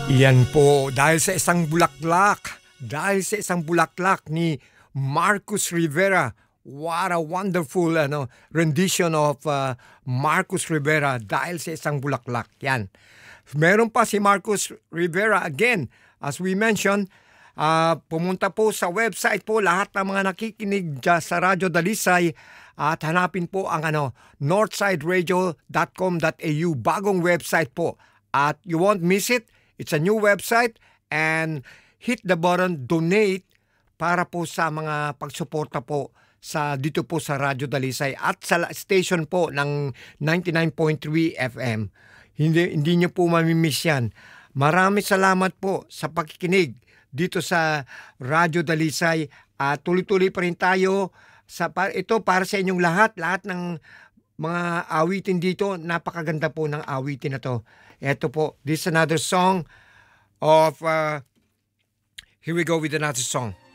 Iyan po, dahil sa isang bulaklak ni Marcus Rivera. What a wonderful rendition of Marcus Rivera dahil sa isang bulaklak. Yan. Meron pa si Marcus Rivera again. As we mentioned, pumunta po sa website po lahat ng mga nakikinig dyan sa Radyo Dalisay at hanapin po ang northsideradio.com.au, bagong website po. At you won't miss it. It's a new website and hit the button donate para po sa mga pagsuporta po dito po sa Radyo Dalisay at sa station po ng 99.3 FM. Hindi niyo po mamimiss yan. Maraming salamat po sa pakikinig dito sa Radyo Dalisay at tuloy-tuloy pa rin tayo. Ito para sa inyong lahat ng mga awitin dito. Napakaganda po ng awitin na to. Ito po, this is another song of, here we go with another song.